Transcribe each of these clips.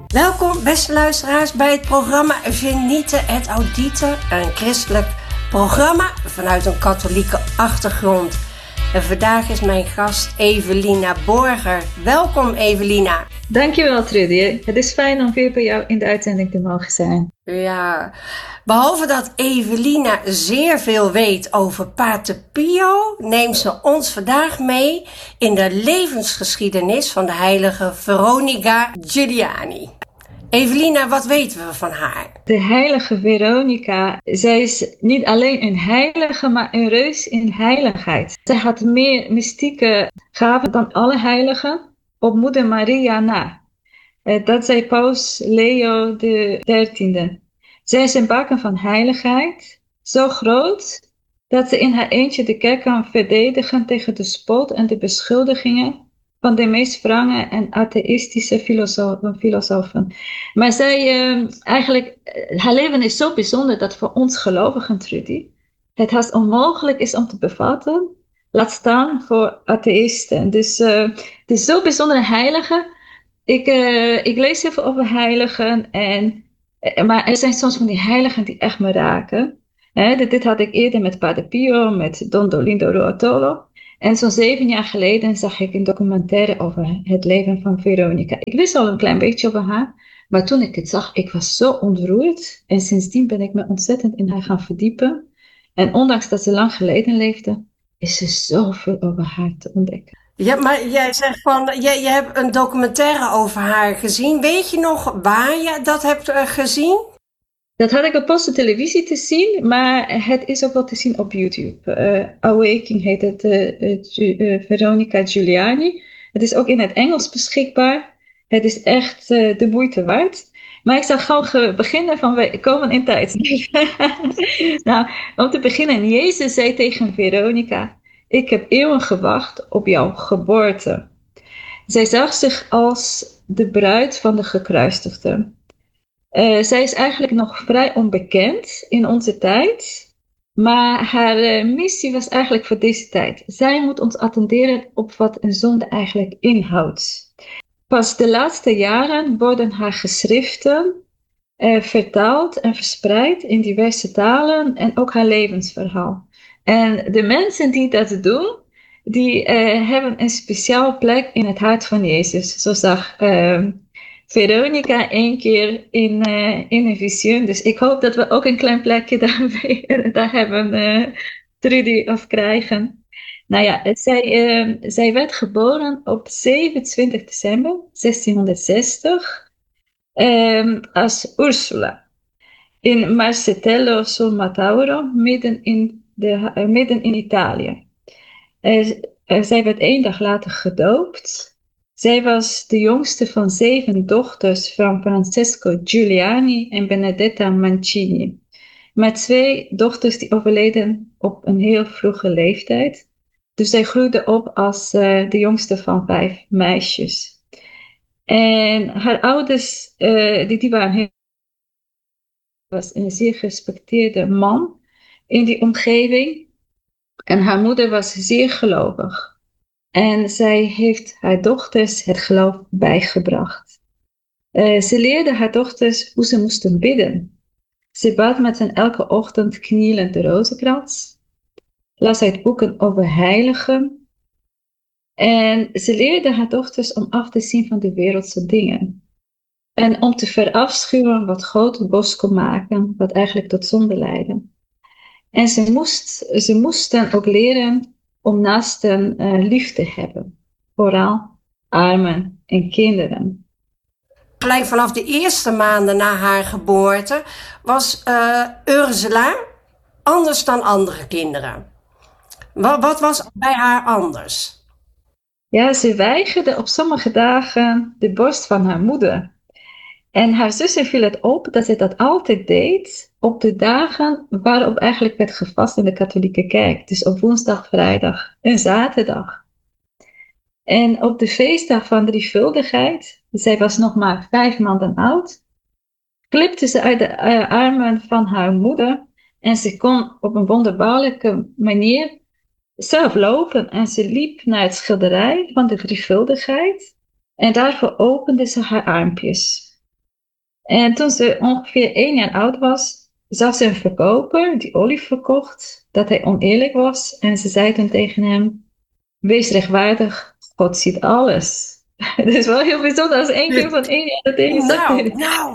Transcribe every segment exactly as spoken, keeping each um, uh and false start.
Welkom, beste luisteraars, bij het programma Genieten et Audite, een christelijk programma vanuit een katholieke achtergrond. En vandaag is mijn gast Evelina Borger. Welkom, Evelina. Dankjewel, Trudy. Het is fijn om weer bij jou in de uitzending te mogen zijn. Ja, behalve dat Evelina zeer veel weet over Pater Pio, neemt ze ons vandaag mee in de levensgeschiedenis van de heilige Veronica Giuliani. Evelina, wat weten we van haar? De heilige Veronica, zij is niet alleen een heilige, maar een reus in heiligheid. Zij had meer mystieke gaven dan alle heiligen, op moeder Maria na. Dat zei paus Leo de dertiende. Zij is een baken van heiligheid, zo groot dat ze in haar eentje de kerk kan verdedigen tegen de spot en de beschuldigingen van de meest wrange en atheïstische filosofen. filosofen. Maar zij, uh, eigenlijk, haar leven is zo bijzonder dat voor ons gelovigen, Trudy, het haast onmogelijk is om te bevatten, laat staan voor atheïsten. Dus uh, het is zo'n bijzondere heilige. Ik, uh, ik lees heel veel over heiligen, en, uh, maar er zijn soms van die heiligen die echt me raken. He, dit, dit had ik eerder met Pater Pio, met Don Dolindo Ruotolo. En zo'n zeven jaar geleden zag ik een documentaire over het leven van Veronica. Ik wist al een klein beetje over haar, maar toen ik het zag, ik was zo ontroerd. En sindsdien ben ik me ontzettend in haar gaan verdiepen. En ondanks dat ze lang geleden leefde, is er zoveel over haar te ontdekken. Ja, maar jij zegt van, jij, jij hebt een documentaire over haar gezien. Weet je nog waar je dat hebt uh, gezien? Dat had ik op post televisie te zien, maar het is ook wel te zien op YouTube. Uh, Awaking heet het, uh, uh, uh, Veronica Giuliani. Het is ook in het Engels beschikbaar. Het is echt uh, de moeite waard. Maar ik zal gewoon beginnen van, we komen in tijd. Nou, om te beginnen, Jezus zei tegen Veronica: ik heb eeuwen gewacht op jouw geboorte. Zij zag zich als de bruid van de gekruisigde. Uh, zij is eigenlijk nog vrij onbekend in onze tijd, maar haar uh, missie was eigenlijk voor deze tijd. Zij moet ons attenderen op wat een zonde eigenlijk inhoudt. Pas de laatste jaren worden haar geschriften uh, vertaald en verspreid in diverse talen en ook haar levensverhaal. En de mensen die dat doen, die uh, hebben een speciaal plek in het hart van Jezus. Zo zag uh, Veronica één keer in, uh, in een visioen. Dus ik hoop dat we ook een klein plekje daar, daar hebben, uh, Trudy, of krijgen. Nou ja, zij, uh, zij werd geboren op zevenentwintig december zestienhonderdzestig um, als Ursula in Marcetello sul Matauro, midden in, de, uh, midden in Italië. Uh, uh, zij werd één dag later gedoopt. Zij was de jongste van zeven dochters van Francesco Giuliani en Benedetta Mancini. Maar twee dochters die overleden op een heel vroege leeftijd. Dus zij groeide op als uh, de jongste van vijf meisjes. En haar ouders, uh, die, die waren heel... was een zeer gerespecteerde man in die omgeving. En haar moeder was zeer gelovig. En zij heeft haar dochters het geloof bijgebracht. Uh, ze leerde haar dochters hoe ze moesten bidden. Ze bad met hen elke ochtend knielend de rozenkrans. Las uit boeken over heiligen. En ze leerde haar dochters om af te zien van de wereldse dingen. En om te verafschuwen wat God boos kon maken, wat eigenlijk tot zonde leidde. En ze, moest, ze moesten ook leren om naasten uh, lief te hebben. Vooral armen en kinderen. Gelijk vanaf de eerste maanden na haar geboorte was uh, Ursula anders dan andere kinderen. Wat, wat was bij haar anders? Ja, ze weigerde op sommige dagen de borst van haar moeder. En haar zussen viel het op dat ze dat altijd deed op de dagen waarop eigenlijk werd gevast in de katholieke kerk. Dus op woensdag, vrijdag en zaterdag. En op de feestdag van drievuldigheid, zij was nog maar vijf maanden oud, klipte ze uit de uh, armen van haar moeder en ze kon op een wonderbaarlijke manier zelf lopen. En ze liep naar het schilderij van de drievuldigheid en daarvoor opende ze haar armpjes. En toen ze ongeveer één jaar oud was, zag ze een verkoper die olie verkocht, dat hij oneerlijk was. En ze zei toen tegen hem, wees rechtvaardig, God ziet alles. Het is wel heel bijzonder als één keer van één jaar dat één zegt. Nou, nou.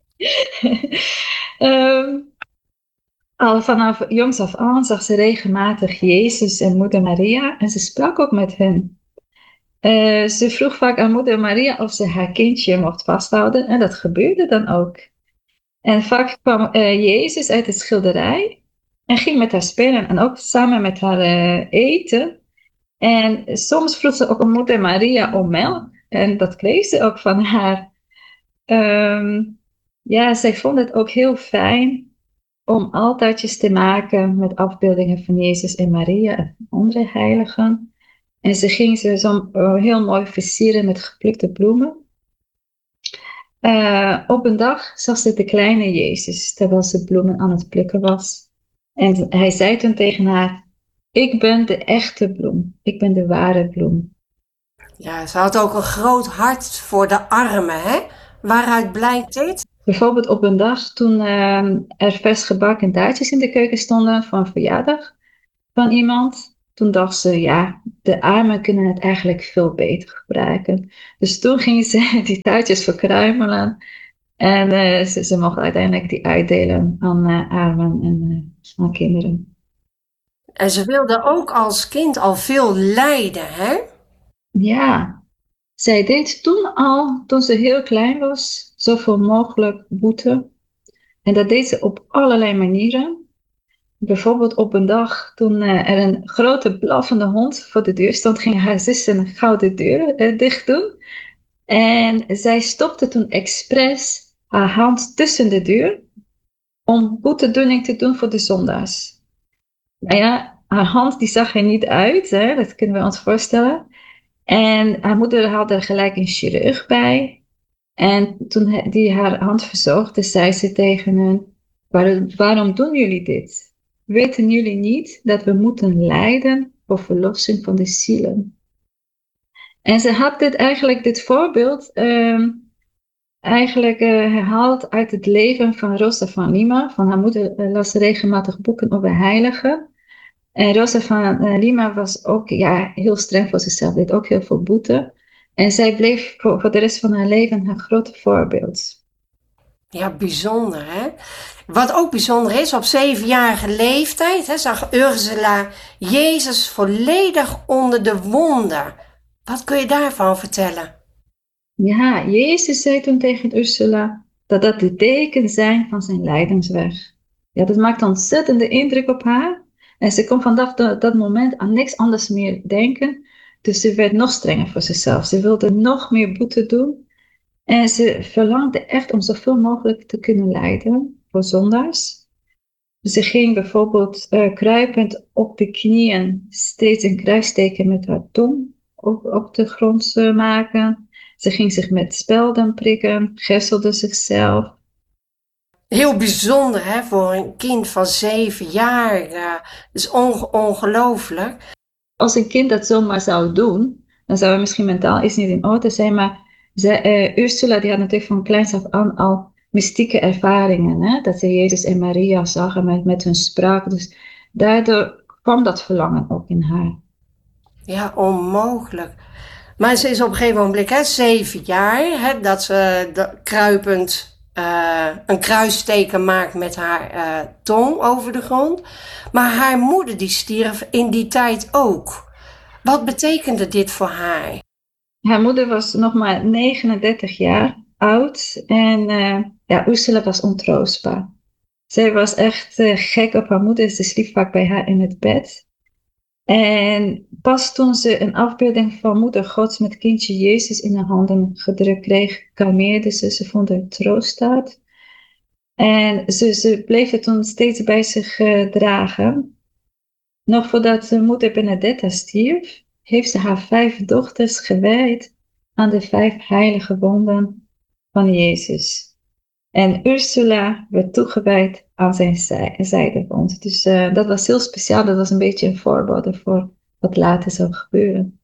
um, al vanaf jongs af aan zag ze regelmatig Jezus en moeder Maria en ze sprak ook met hen. Uh, ze vroeg vaak aan moeder Maria of ze haar kindje mocht vasthouden en dat gebeurde dan ook. En vaak kwam uh, Jezus uit de schilderij en ging met haar spelen en ook samen met haar uh, eten. En soms vroeg ze ook aan moeder Maria om melk en dat kreeg ze ook van haar. Um, ja, zij vond het ook heel fijn om altaartjes te maken met afbeeldingen van Jezus en Maria en andere heiligen. En ze ging ze zo heel mooi versieren met geplukte bloemen. Uh, op een dag zag ze de kleine Jezus, terwijl ze bloemen aan het plukken was. En hij zei toen tegen haar, ik ben de echte bloem, ik ben de ware bloem. Ja, ze had ook een groot hart voor de armen, hè? Waaruit blijkt dit? Bijvoorbeeld op een dag toen uh, er vers gebakken taartjes in de keuken stonden voor een verjaardag van iemand. Toen dacht ze, ja, de armen kunnen het eigenlijk veel beter gebruiken. Dus toen ging ze die taartjes verkruimelen. En uh, ze, ze mocht uiteindelijk die uitdelen aan uh, armen en uh, aan kinderen. En ze wilde ook als kind al veel lijden, hè? Ja, zij deed toen al, toen ze heel klein was, zoveel mogelijk boete. En dat deed ze op allerlei manieren. Bijvoorbeeld op een dag toen uh, er een grote blaffende hond voor de deur stond, ging haar zus een gouden deur uh, dicht doen. En zij stopte toen expres haar hand tussen de deur om boetedoening te doen voor de zondaars. Nou ja, haar hand die zag er niet uit, hè, dat kunnen we ons voorstellen. En haar moeder had er gelijk een chirurg bij. En toen die haar hand verzorgde, zei ze tegen hen, Waar, waarom doen jullie dit? Weten jullie niet dat we moeten lijden voor verlossing van de zielen? En ze had dit eigenlijk, dit voorbeeld, uh, eigenlijk uh, herhaald uit het leven van Rosa van Lima. Van haar moeder uh, las regelmatig boeken over heiligen. En Rosa van uh, Lima was ook ja, heel streng voor zichzelf, deed ook heel veel boete. En zij bleef voor, voor de rest van haar leven haar grote voorbeeld. Ja, bijzonder, hè? Wat ook bijzonder is, op zevenjarige leeftijd hè, zag Ursula Jezus volledig onder de wonden. Wat kun je daarvan vertellen? Ja, Jezus zei toen tegen Ursula dat dat de tekenen zijn van zijn lijdensweg. Ja, dat maakt een ontzettende indruk op haar. En ze kon vanaf dat, dat moment aan niks anders meer denken. Dus ze werd nog strenger voor zichzelf. Ze wilde nog meer boete doen. En ze verlangde echt om zoveel mogelijk te kunnen lijden voor zondaars. Ze ging bijvoorbeeld uh, kruipend op de knieën steeds een kruisteken met haar tong op, op de grond uh, maken. Ze ging zich met spelden prikken, gesselde zichzelf. Heel bijzonder hè, voor een kind van zeven jaar. Uh, dat is onge- ongelooflijk. Als een kind dat zomaar zou doen, dan zou hij misschien mentaal iets niet in orde zijn. Maar ze, uh, Ursula die had natuurlijk van kleins af aan al mystieke ervaringen. Hè? Dat ze Jezus en Maria zagen met, met hun spraak. Dus daardoor kwam dat verlangen ook in haar. Ja, onmogelijk. Maar ze is op een gegeven moment, hè, zeven jaar, hè, dat ze de, kruipend uh, een kruisteken maakt met haar uh, tong over de grond. Maar haar moeder die stierf in die tijd ook. Wat betekende dit voor haar? Haar moeder was nog maar negenendertig jaar oud en uh, ja, Ursula was ontroostbaar. Zij was echt uh, gek op haar moeder, ze sliep vaak bij haar in het bed. En pas toen ze een afbeelding van moeder Gods met kindje Jezus in haar handen gedrukt kreeg, kalmeerde ze, ze vond er troost uit. En ze, ze bleef het toen steeds bij zich uh, dragen. Nog voordat moeder Benedetta stierf, heeft ze haar vijf dochters gewijd aan de vijf heilige wonden van Jezus. En Ursula werd toegewijd aan zijn zij- zijdewond. Dus uh, dat was heel speciaal. Dat was een beetje een voorbode voor wat later zou gebeuren.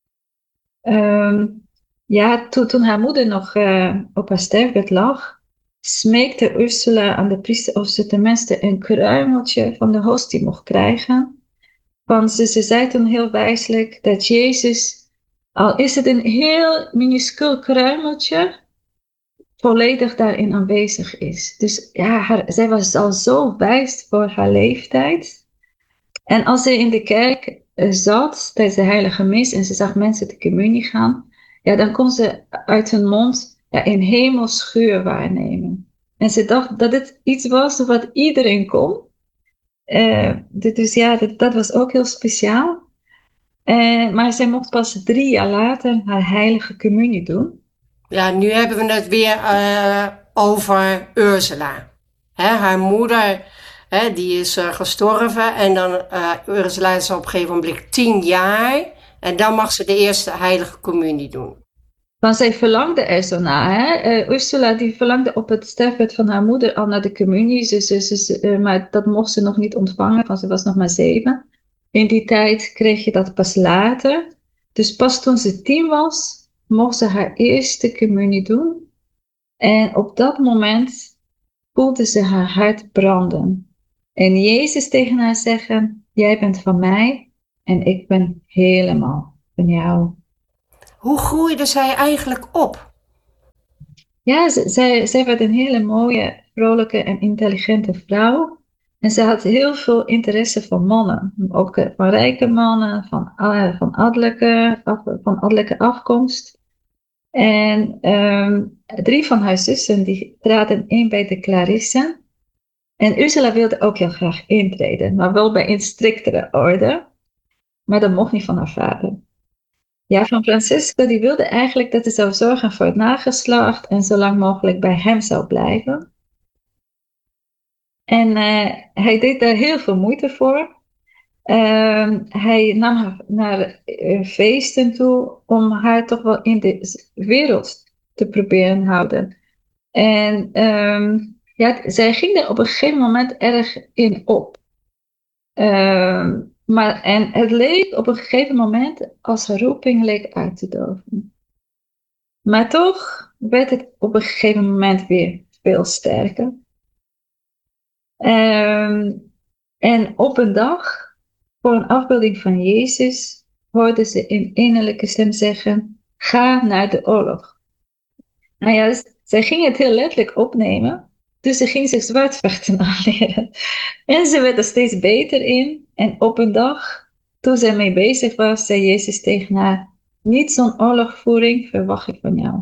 Um, ja, to- toen haar moeder nog uh, op haar sterfbed lag, smeekte Ursula aan de priester of ze tenminste een kruimeltje van de hostie mocht krijgen. Want ze, ze zei toen heel wijselijk dat Jezus, al is het een heel minuscuul kruimeltje, volledig daarin aanwezig is. Dus ja, haar, zij was al zo wijs voor haar leeftijd. En als ze in de kerk uh, zat tijdens de heilige mis en ze zag mensen de communie gaan, ja, dan kon ze uit hun mond ja, een hemelsgeur waarnemen. En ze dacht dat het iets was wat iedereen kon. Uh, dus ja, dat, dat was ook heel speciaal. Uh, maar zij mocht pas drie jaar later haar heilige communie doen. Ja, nu hebben we het weer uh, over Ursula. Hè, haar moeder, hè, die is uh, gestorven en dan uh, Ursula is op een gegeven moment tien jaar en dan mag ze de eerste heilige communie doen. Want zij verlangde er zo naar. Hè? Uh, Ursula die verlangde op het sterfbed van haar moeder al naar de communie, dus, dus, dus, uh, maar dat mocht ze nog niet ontvangen, want ze was nog maar zeven. In die tijd kreeg je dat pas later. Dus pas toen ze tien was, mocht ze haar eerste communie doen. En op dat moment voelde ze haar hart branden. En Jezus tegen haar zeggen, jij bent van mij en ik ben helemaal van jou. Hoe groeide zij eigenlijk op? Ja, z- zij, zij werd een hele mooie, vrolijke en intelligente vrouw. En ze had heel veel interesse voor mannen. Ook eh, van rijke mannen, van, uh, van, adellijke, af, van adellijke afkomst. En um, drie van haar zussen die traden in bij de Clarissen. En Ursula wilde ook heel graag intreden, maar wel bij een striktere orde. Maar dat mocht niet van haar vader. Ja, van Francisco die wilde eigenlijk dat hij zou zorgen voor het nageslacht en zo lang mogelijk bij hem zou blijven. En uh, hij deed daar heel veel moeite voor. Uh, hij nam haar naar uh, feesten toe om haar toch wel in de wereld te proberen houden. En um, ja, zij ging er op een gegeven moment erg in op. Uh, maar, en het leek op een gegeven moment als haar roeping leek uit te doven. Maar toch werd het op een gegeven moment weer veel sterker. Um, en op een dag, voor een afbeelding van Jezus, hoorde ze een innerlijke stem zeggen, ga naar de oorlog. Nou ja, dus, zij ging het heel letterlijk opnemen, dus ze ging zich zwaardvechten aanleren. En ze werd er steeds beter in. En op een dag, toen zij mee bezig was, zei Jezus tegen haar, niet zo'n oorlogvoering verwacht ik van jou.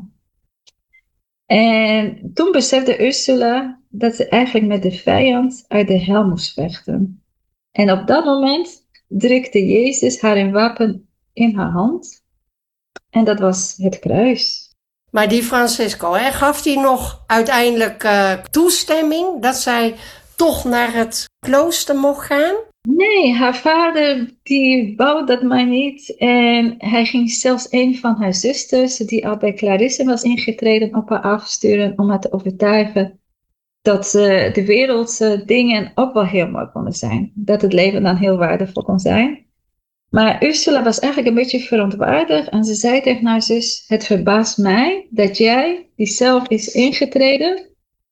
En toen besefte Ursula dat ze eigenlijk met de vijand uit de hel moest vechten. En op dat moment drukte Jezus haar een wapen in haar hand. En dat was het kruis. Maar die Francisco, hè, gaf hij nog uiteindelijk uh, toestemming dat zij toch naar het klooster mocht gaan? Nee, haar vader die wou dat maar niet. En hij ging zelfs een van haar zusters, die al bij Clarisse was ingetreden, op haar afsturen om haar te overtuigen dat uh, de wereldse dingen ook wel heel mooi konden zijn. Dat het leven dan heel waardevol kon zijn. Maar Ursula was eigenlijk een beetje verontwaardigd en ze zei tegen haar zus, het verbaast mij dat jij, die zelf is ingetreden,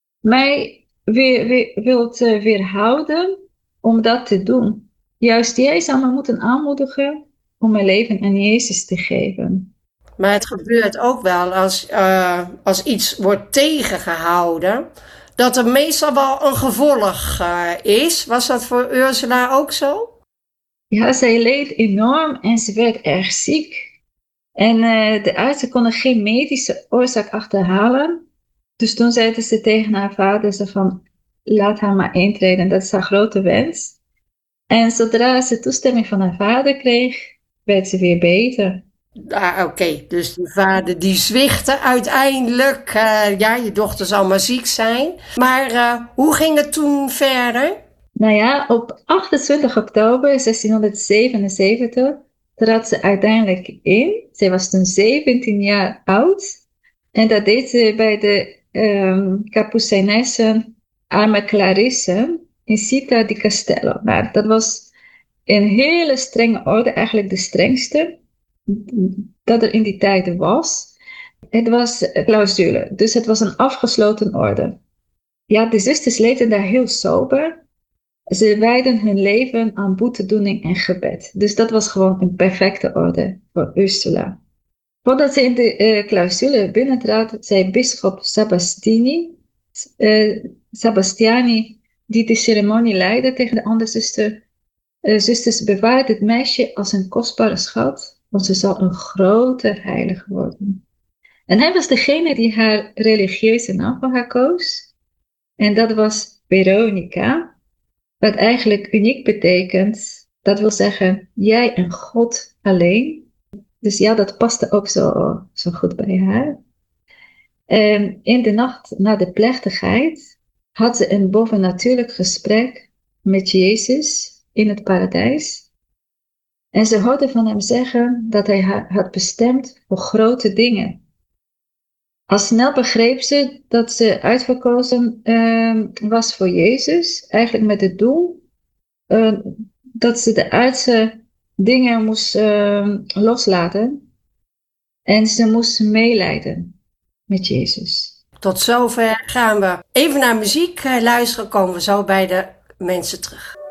mij weer, weer, wilt uh, weerhouden om dat te doen. Juist jij zou me moeten aanmoedigen om mijn leven aan Jezus te geven. Maar het gebeurt ook wel als, uh, als iets wordt tegengehouden, dat er meestal wel een gevolg uh, is. Was dat voor Ursula ook zo? Ja, zij leed enorm en ze werd erg ziek. En uh, de artsen konden geen medische oorzaak achterhalen. Dus toen zeiden ze tegen haar vader ze van, laat haar maar intreden, dat is haar grote wens. En zodra ze toestemming van haar vader kreeg, werd ze weer beter. Ah, oké, okay. Dus die vader die zwichtte uiteindelijk. Uh, ja, je dochter zal maar ziek zijn. Maar uh, hoe ging het toen verder? Nou ja, op achtentwintig oktober zestienhonderdzevenenzeventig trad ze uiteindelijk in. Zij was toen zeventien jaar oud. En dat deed ze bij de um, Capucijnessen Arme Clarisse in Città di Castello. Nou, dat was een hele strenge orde, eigenlijk de strengste dat er in die tijd was. Het was clausule, dus het was een afgesloten orde. ja, de zusters leefden daar heel sober. Ze wijden hun leven aan boetedoening en gebed. Dus dat was gewoon een perfecte orde voor Ursula. Voordat ze in de uh, clausule binnentrad, zei bisschop Sebastiani, uh, Sebastiani, die de ceremonie leidde tegen de andere zuster, uh, zusters, bewaart het meisje als een kostbare schat, want ze zal een grote heilige worden. En hij was degene die haar religieuze naam voor haar koos. En dat was Veronica, wat eigenlijk uniek betekent. Dat wil zeggen, jij en God alleen. Dus ja, dat paste ook zo, zo goed bij haar. En in de nacht na de plechtigheid had ze een bovennatuurlijk gesprek met Jezus in het paradijs. En ze hoorde van hem zeggen dat hij haar had bestemd voor grote dingen. Al snel begreep ze dat ze uitverkozen uh, was voor Jezus, eigenlijk met het doel uh, dat ze de aardse dingen moest uh, loslaten en ze moest meelijden met Jezus. Tot zover gaan we even naar muziek luisteren, komen we zo bij de mensen terug.